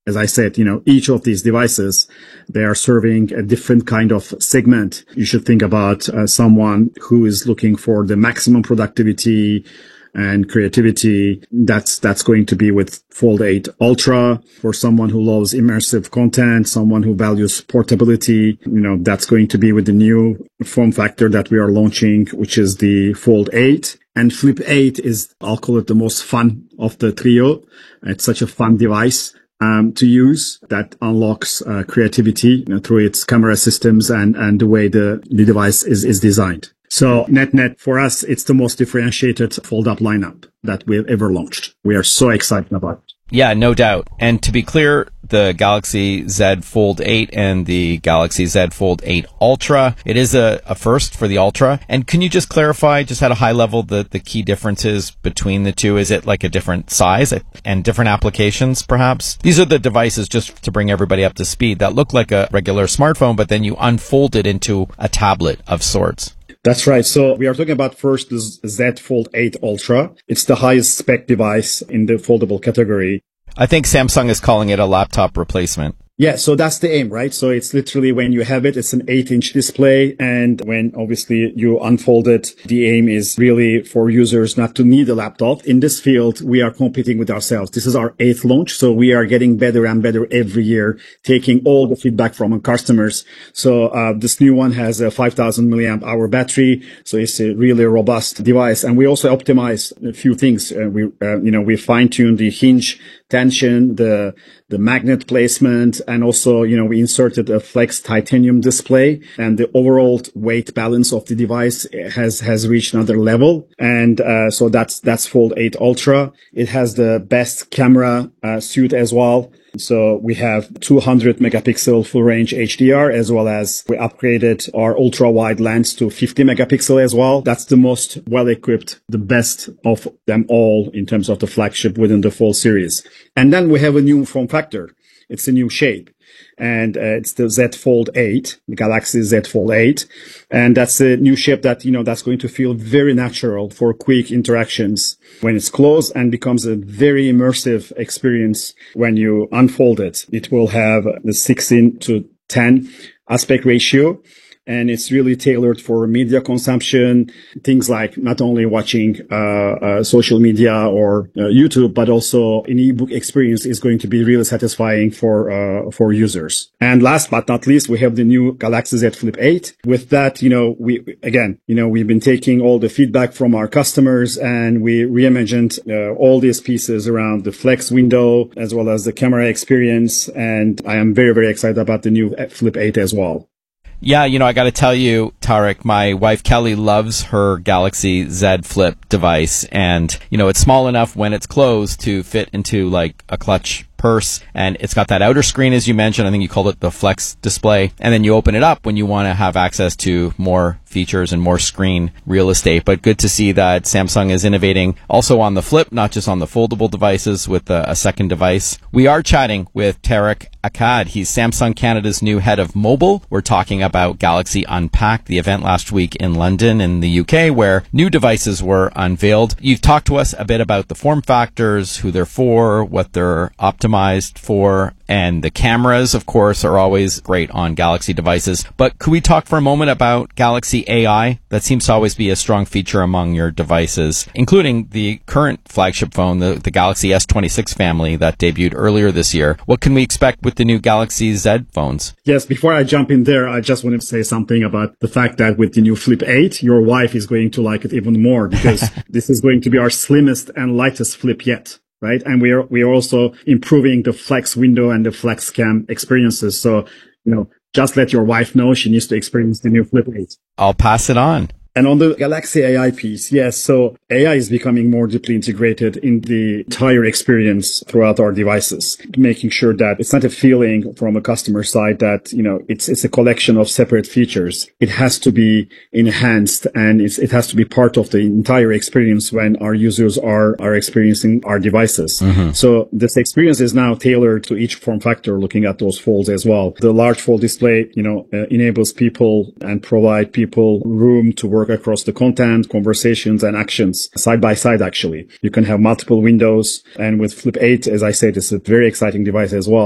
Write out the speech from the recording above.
as I said, each of these devices, they are serving a different kind of segment. You should think about someone who is looking for the maximum productivity and creativity. That's going to be with Fold 8 Ultra. For someone who loves immersive content, someone who values portability, that's going to be with the new form factor that we are launching, which is the Fold 8. And Flip 8 is, I'll call it the most fun of the trio. It's such a fun device to use that unlocks creativity through its camera systems and the way the device is designed. So net for us, it's the most differentiated fold-up lineup that we've ever launched. We are so excited about it. Yeah, no doubt. And to be clear, the Galaxy Z Fold 8 and the Galaxy Z Fold 8 Ultra, it is a first for the Ultra. And can you just clarify, just at a high level, the key differences between the two? Is it like a different size and different applications, perhaps? These are the devices, just to bring everybody up to speed, that look like a regular smartphone, but then you unfold it into a tablet of sorts. That's right. So we are talking about first the Z Fold 8 Ultra. It's the highest spec device in the foldable category. I think Samsung is calling it a laptop replacement. Yeah, so that's the aim, right? So it's literally when you have it, it's an 8-inch display. And when obviously you unfold it, the aim is really for users not to need a laptop. In this field, we are competing with ourselves. This is our 8th launch. So we are getting better and better every year, taking all the feedback from our customers. So this new one has a 5,000 milliamp hour battery. So it's a really robust device. And we also optimized a few things. We fine-tuned the hinge tension, the magnet placement, and also, we inserted a flex titanium display, and the overall weight balance of the device has reached another level. And so that's Fold 8 Ultra. It has the best camera suite as well. So we have 200 megapixel full range HDR, as well as we upgraded our ultra wide lens to 50 megapixel as well. That's the most well equipped, the best of them all in terms of the flagship within the Fold series. And then we have a new form factor. It's a new shape. And it's the Z Fold 8, the Galaxy Z Fold 8. And that's a new shape that, that's going to feel very natural for quick interactions when it's closed, and becomes a very immersive experience when you unfold it. It will have the 16:10 aspect ratio. And it's really tailored for media consumption, things like not only watching social media or YouTube, but also an ebook experience is going to be really satisfying for users. And last but not least, we have the new Galaxy Z Flip 8. With that, we've been taking all the feedback from our customers, and we reimagined all these pieces around the flex window as well as the camera experience. And I am very, very excited about the new Flip 8 as well. Yeah, I got to tell you, Tarek, my wife Kelly loves her Galaxy Z Flip device, and, it's small enough when it's closed to fit into like a clutch purse, and it's got that outer screen, as you mentioned. I think you called it the flex display, and then you open it up when you want to have access to more features and more screen real estate. But good to see that Samsung is innovating also on the Flip, not just on the foldable devices with a second device. We are chatting with Tarek Akkad. He's Samsung Canada's new head of mobile. We're talking about Galaxy Unpacked, the event last week in London in the UK, where new devices were unveiled. You've talked to us a bit about the form factors, who they're for, what they're optimized for, and the cameras, of course, are always great on Galaxy devices. But could we talk for a moment about Galaxy AI? That seems to always be a strong feature among your devices, including the current flagship phone, the Galaxy S26 family that debuted earlier this year. What can we expect with the new Galaxy Z phones? Yes, before I jump in there, I just want to say something about the fact that with the new Flip 8, your wife is going to like it even more, because this is going to be our slimmest and lightest Flip yet. Right. And we are also improving the flex window and the flex cam experiences. So, just let your wife know she needs to experience the new Flip 8. I'll pass it on. And on the Galaxy AI piece, yes, so AI is becoming more deeply integrated in the entire experience throughout our devices, making sure that it's not a feeling from a customer side that, it's a collection of separate features. It has to be enhanced, and it has to be part of the entire experience when our users are experiencing our devices. Mm-hmm. So this experience is now tailored to each form factor, looking at those folds as well. The large fold display, enables people and provide people room to work across the content, conversations, and actions side by side, actually. You can have multiple windows. And with Flip 8, as I said, it's a very exciting device as well.